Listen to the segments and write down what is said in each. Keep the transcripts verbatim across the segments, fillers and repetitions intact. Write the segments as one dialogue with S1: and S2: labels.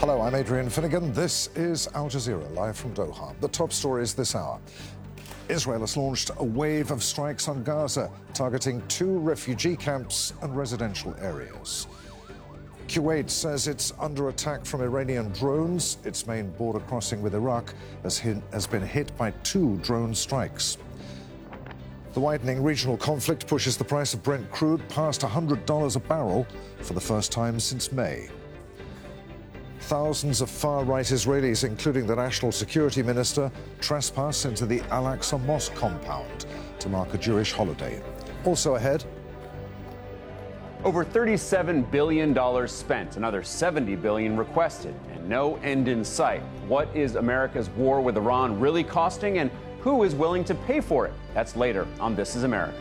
S1: Hello, I'm Adrian Finnegan. This is Al Jazeera, live from Doha. The top stories this hour. Israel has launched a wave of strikes on Gaza, targeting two refugee camps and residential areas. Kuwait says it's under attack from Iranian drones. Its main border crossing with Iraq has, hit, has been hit by two drone strikes. The widening regional conflict pushes the price of Brent crude past one hundred dollars a barrel for the first time since May. Thousands of far-right Israelis, including the National Security Minister, trespass into the Al-Aqsa Mosque compound to mark a Jewish holiday. Also ahead,
S2: over thirty-seven billion dollars spent, another seventy billion dollars requested, and no end in sight. What is America's war with Iran really costing, and who is willing to pay for it? That's later on This is America.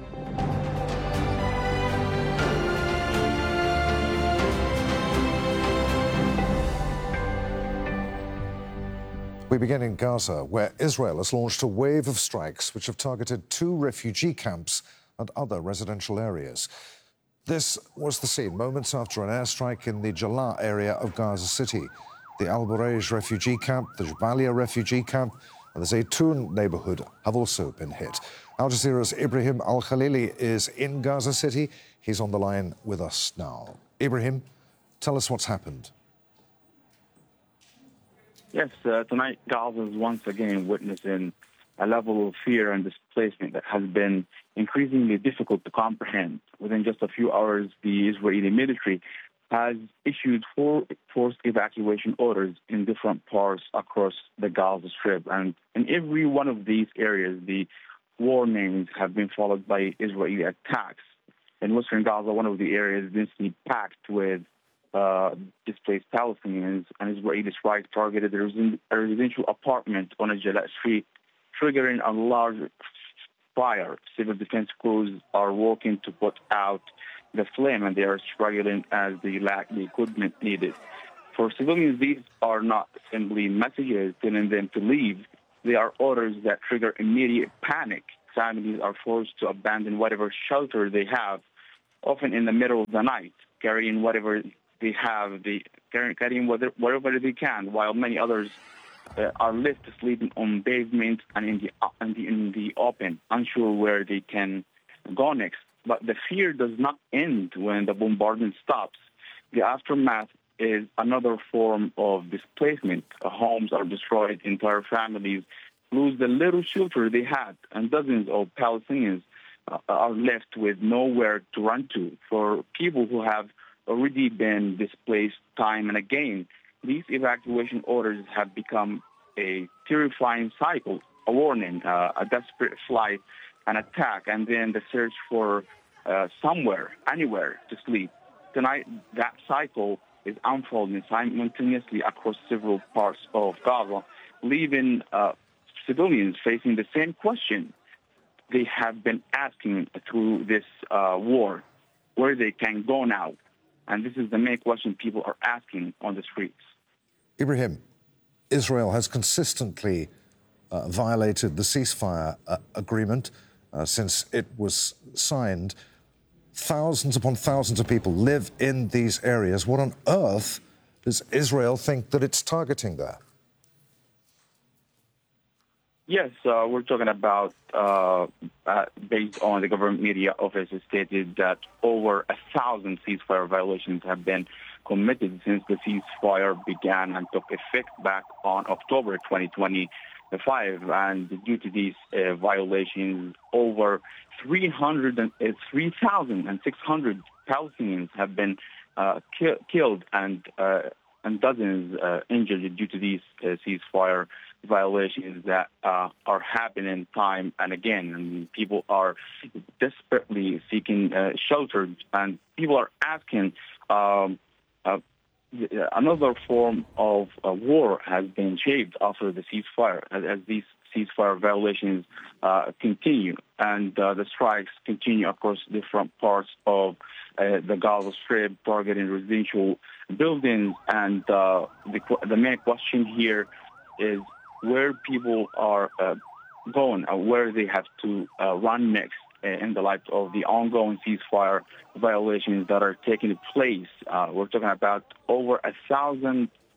S1: We begin in Gaza, where Israel has launched a wave of strikes which have targeted two refugee camps and other residential areas. This was the scene moments after an airstrike in the Jalaa area of Gaza City. The Al Bureij refugee camp, the Jabalia refugee camp, and the Zaytun neighborhood have also been hit. Al Jazeera's Ibrahim Al-Khalili is in Gaza City. He's on the line with us now. Ibrahim, tell us what's happened.
S3: Yes, uh, tonight Gaza is once again witnessing a level of fear and displacement that has been increasingly difficult to comprehend. Within just a few hours, the Israeli military has issued four forced evacuation orders in different parts across the Gaza Strip. And in every one of these areas, the warnings have been followed by Israeli attacks. In western Gaza, one of the areas densely packed with uh, displaced Palestinians, and Israeli strikes targeted a, res- a residential apartment on a Jalaa street, triggering a large fire. Civil defense crews are working to put out the flame, and they are struggling as they lack the equipment needed. For civilians, these are not simply messages telling them to leave. They are orders that trigger immediate panic. Families are forced to abandon whatever shelter they have, often in the middle of the night, carrying whatever they have, they, carrying whatever they can, while many others uh, are left sleeping on pavement and in the, in the in the open, unsure where they can go next. But the fear does not end when the bombardment stops. The aftermath is another form of displacement. Homes are destroyed, entire families lose the little shelter they had, and dozens of Palestinians uh, are left with nowhere to run to. For people who have already been displaced time and again, these evacuation orders have become a terrifying cycle, a warning, uh, a desperate flight, an attack, and then the search for uh, somewhere, anywhere to sleep. Tonight, that cycle is unfolding simultaneously across several parts of Gaza, leaving uh, civilians facing the same question they have been asking through this uh, war, where they can go now. And this is the main question people are asking on the streets.
S1: Ibrahim, Israel has consistently uh, violated the ceasefire uh, agreement uh, since it was signed. Thousands upon thousands of people live in these areas. What on earth does Israel think that it's targeting there?
S3: Yes, uh, we're talking about, uh, uh, based on the government media office, it stated that over a thousand ceasefire violations have been committed since the ceasefire began and took effect back on October twenty twenty-five. And due to these uh, violations, over three thousand six hundred Palestinians have been uh, ki- killed and uh, and dozens uh, injured due to these uh, ceasefire violations that uh, are happening time and again. And people are desperately seeking uh, shelter, and people are asking. Um, uh, another form of uh, war has been shaped after the ceasefire, as, as these ceasefire violations uh, continue, and uh, the strikes continue across different parts of uh, the Gaza Strip, targeting residential buildings. And uh, the, the main question here is where people are uh, going, uh, where they have to uh, run next uh, in the light of the ongoing ceasefire violations that are taking place. Uh, we're talking about over a thousand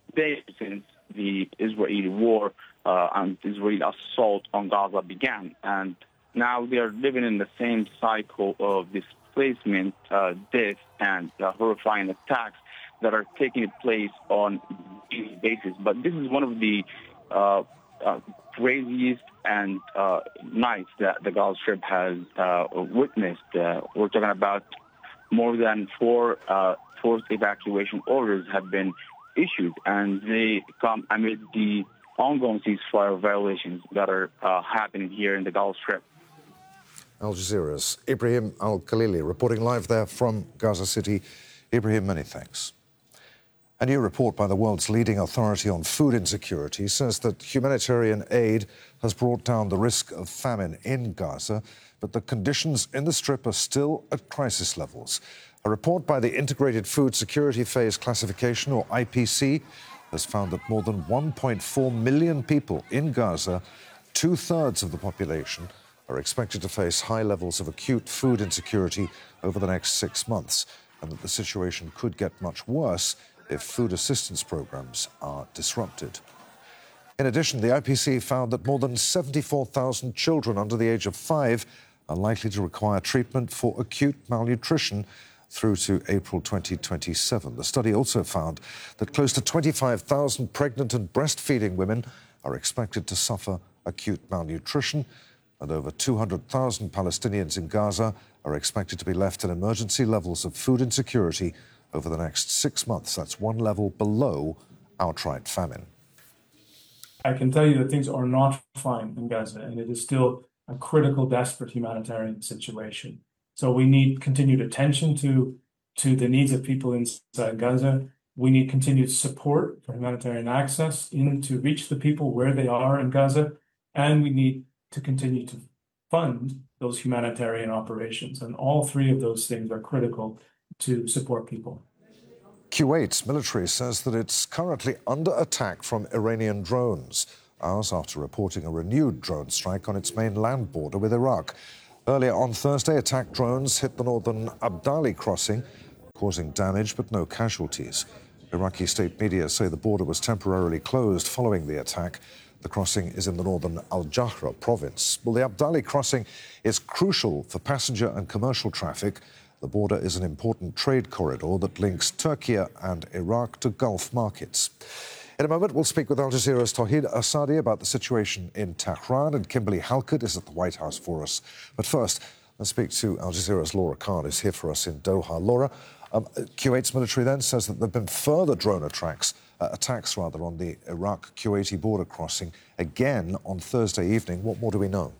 S3: days since the Israeli war uh, and Israeli assault on Gaza began. And now they are living in the same cycle of displacement, uh, death, and uh, horrifying attacks that are taking place on a daily basis. But this is one of the uh, uh, craziest and uh, nights that the Gaza Strip has uh, witnessed. Uh, we're talking about more than four uh, forced evacuation orders have been issued, and they come amid the ongoing ceasefire violations that are uh, happening here in the Gaza Strip.
S1: Al Jazeera's Ibrahim Al-Khalili reporting live there from Gaza City. Ibrahim, many thanks. A new report by the world's leading authority on food insecurity says that humanitarian aid has brought down the risk of famine in Gaza, but the conditions in the Strip are still at crisis levels. A report by the Integrated Food Security Phase Classification, or I P C, has found that more than one point four million people in Gaza, two-thirds of the population, are expected to face high levels of acute food insecurity over the next six months, and that the situation could get much worse if food assistance programs are disrupted. In addition, the I P C found that more than seventy-four thousand children under the age of five are likely to require treatment for acute malnutrition through to April twenty twenty-seven. The study also found that close to twenty-five thousand pregnant and breastfeeding women are expected to suffer acute malnutrition, and over two hundred thousand Palestinians in Gaza are expected to be left in emergency levels of food insecurity over the next six months. That's one level below outright famine.
S4: I can tell you that things are not fine in Gaza, and it is still a critical, desperate humanitarian situation. So we need continued attention to, to the needs of people inside Gaza. We need continued support for humanitarian access in to reach the people where they are in Gaza, and we need to continue to fund those humanitarian operations. And all three of those things are critical to support people.
S1: Kuwait's military says that it's currently under attack from Iranian drones, hours after reporting a renewed drone strike on its main land border with Iraq. Earlier on Thursday, attacked drones hit the northern Abdali crossing, causing damage but no casualties. Iraqi state media say the border was temporarily closed following the attack. The crossing is in the northern Al-Jahra province. Well, the Abdali crossing is crucial for passenger and commercial traffic. The border is an important trade corridor that links Turkey and Iraq to Gulf markets. In a moment, we'll speak with Al Jazeera's Tawhid Asadi about the situation in Tehran, and Kimberly Halkett is at the White House for us. But first, let's speak to Al Jazeera's Laura Khan, who's here for us in Doha. Laura, um, Kuwait's military then says that there have been further drone attacks, uh, attacks rather, on the Iraq-Kuwaiti border crossing again on Thursday evening. What more do we know?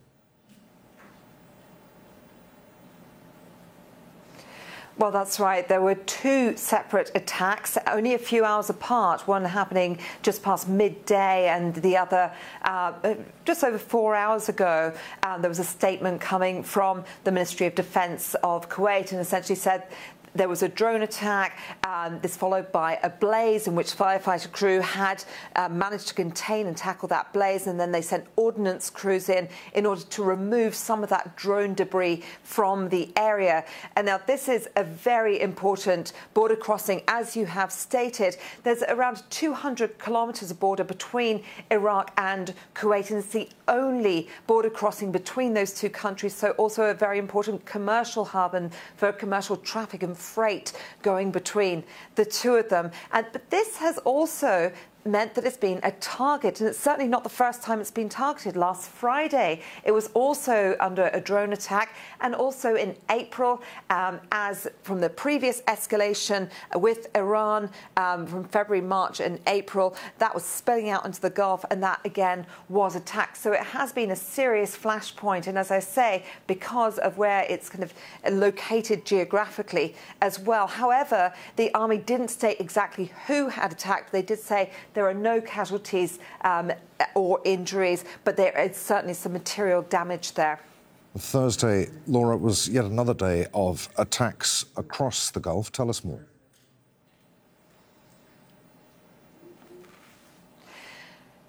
S5: Well, that's right. There were two separate attacks, only a few hours apart, one happening just past midday and the other uh, just over four hours ago. Uh, there was a statement coming from the Ministry of Defense of Kuwait and essentially said there was a drone attack, um, this followed by a blaze in which firefighter crew had uh, managed to contain and tackle that blaze, and then they sent ordnance crews in in order to remove some of that drone debris from the area. And now this is a very important border crossing. As you have stated, there's around two hundred kilometres of border between Iraq and Kuwait, and it's the only border crossing between those two countries, so also a very important commercial hub and for commercial traffic and freight going between the two of them. And but this has also meant that it's been a target, and it's certainly not the first time it's been targeted. Last Friday, it was also under a drone attack, and also in April, um, as from the previous escalation with Iran um, from February, March and April, that was spilling out into the Gulf, and that again was attacked. So it has been a serious flashpoint, and as I say, because of where it's kind of located geographically as well. However, the army didn't state exactly who had attacked. They did say there are no casualties um, or injuries, but there is certainly some material damage there.
S1: Thursday, Laura, was yet another day of attacks across the Gulf. Tell us more.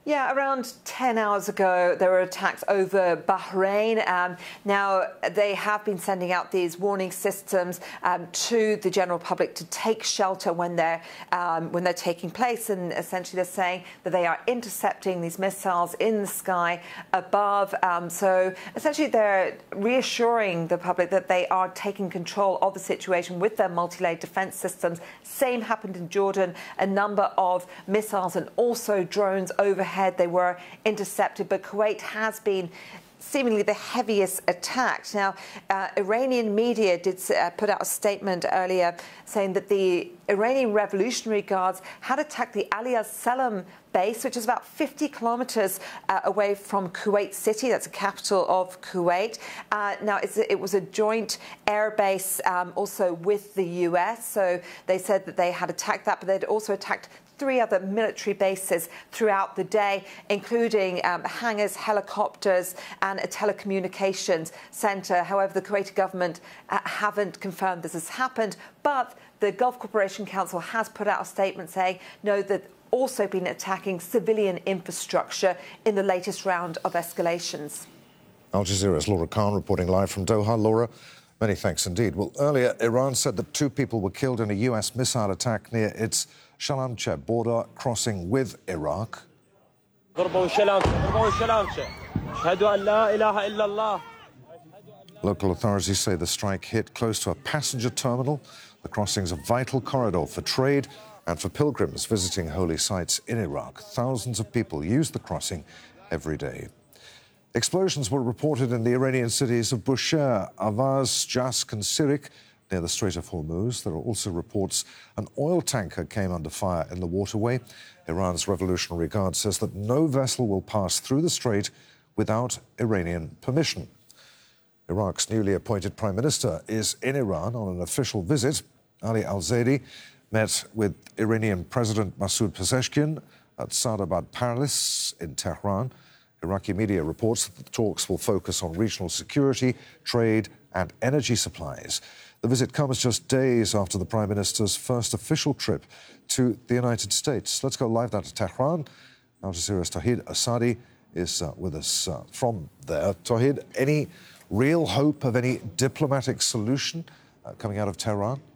S5: Yeah, around ten hours ago, there were attacks over Bahrain. Um, now, they have been sending out these warning systems um, to the general public to take shelter when they're, um, when they're taking place. And essentially, they're saying that they are intercepting these missiles in the sky above. Um, so essentially, they're reassuring the public that they are taking control of the situation with their multi-layered defense systems. Same happened in Jordan. A number of missiles and also drones overhead. They were intercepted, but Kuwait has been seemingly the heaviest attacked. Now, uh, Iranian media did uh, put out a statement earlier saying that the Iranian Revolutionary Guards had attacked the Ali al-Salam base, which is about fifty kilometres uh, away from Kuwait City. That's the capital of Kuwait. Uh, now, it's, it was a joint air base um, also with the U S. So they said that they had attacked that, but they'd also attacked three other military bases throughout the day, including um, hangars, helicopters, and a telecommunications centre. However, the Kuwaiti government uh, haven't confirmed this has happened, but the Gulf Cooperation Council has put out a statement saying, no, that also been attacking civilian infrastructure in the latest round of escalations.
S1: Al Jazeera's Laura Khan reporting live from Doha. Laura, many thanks indeed. Well, earlier, Iran said that two people were killed in a U S missile attack near its Shalamcheh border crossing with Iraq.
S6: Local
S1: authorities say the strike hit close to a passenger terminal. The crossing is a vital corridor for trade and for pilgrims visiting holy sites in Iraq. Thousands of people use the crossing every day. Explosions were reported in the Iranian cities of Bushehr, Avaz, Jask and Sirik near the Strait of Hormuz. There are also reports an oil tanker came under fire in the waterway. Iran's Revolutionary Guard says that no vessel will pass through the strait without Iranian permission. Iraq's newly appointed Prime Minister is in Iran on an official visit. Ali al-Zaidi met with Iranian President Masoud Pezeshkian at Sadabad Palace in Tehran. Iraqi media reports that the talks will focus on regional security, trade and energy supplies. The visit comes just days after the Prime Minister's first official trip to the United States. Let's go live now to Tehran. Al Jazeera's Tawhid Asadi is uh, with us uh, from there. Tawhid, any real hope of any diplomatic solution uh, coming out of Tehran?